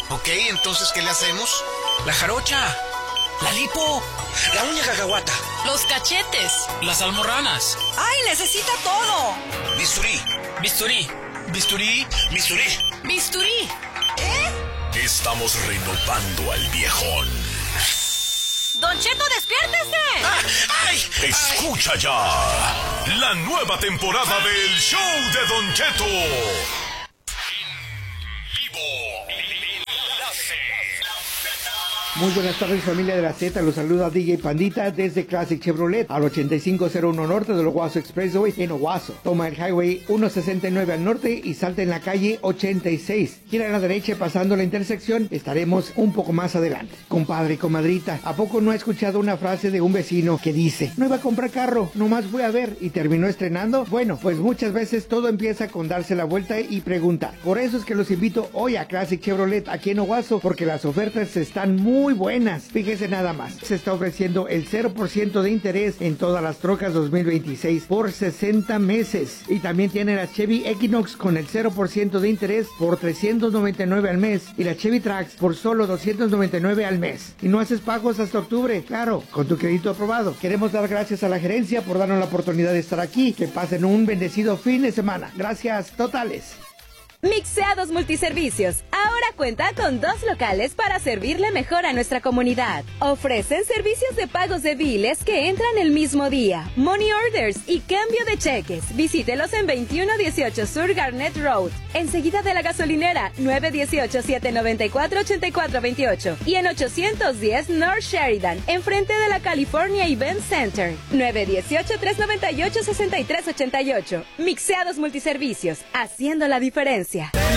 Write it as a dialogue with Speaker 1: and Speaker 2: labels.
Speaker 1: Ok, entonces, ¿qué le hacemos?
Speaker 2: La jarocha, la lipo, la uña cacahuata,
Speaker 3: los cachetes,
Speaker 2: las almorranas.
Speaker 3: ¡Ay, necesita todo!
Speaker 1: Bisturí.
Speaker 2: Bisturí.
Speaker 1: Bisturí. Bisturí.
Speaker 3: ¡Bisturí!
Speaker 4: Estamos renovando al viejón.
Speaker 3: ¡Don Cheto, despiértese!
Speaker 1: ¡Ay!
Speaker 4: Escucha ya la nueva temporada del Show de Don Cheto.
Speaker 5: Muy buenas tardes, familia de la Z. Los saluda DJ Pandita desde Classic Chevrolet al 8501 norte del Owasso Expressway en Owasso. Toma el Highway 169 al norte y salta en la calle 86. Gira a la derecha pasando la intersección. Estaremos un poco más adelante. Compadre y comadrita, ¿a poco no ha escuchado una frase de un vecino que dice: no iba a comprar carro, nomás voy a ver, y terminó estrenando? Bueno, pues muchas veces todo empieza con darse la vuelta y preguntar. Por eso es que los invito hoy a Classic Chevrolet aquí en Owasso, porque las ofertas están muy buenas. Fíjese nada más, se está ofreciendo el 0% de interés en todas las trocas 2026 por 60 meses. Y también tiene la Chevy Equinox con el 0% de interés por $399 al mes y la Chevy Trax por solo $299 al mes. Y no haces pagos hasta octubre, claro, con tu crédito aprobado. Queremos dar gracias a la gerencia por darnos la oportunidad de estar aquí. Que pasen un bendecido fin de semana. Gracias totales.
Speaker 6: Mixeados Multiservicios ahora cuenta con 2 locales para servirle mejor a nuestra comunidad. Ofrecen servicios de pagos de biles que entran el mismo día, money orders y cambio de cheques. Visítelos en 2118 Sur Garnett Road, enseguida de la gasolinera, 918-794-8428 y en 810 North Sheridan, enfrente de la California Event Center, 918-398-6388. Mixeados Multiservicios, haciendo la diferencia.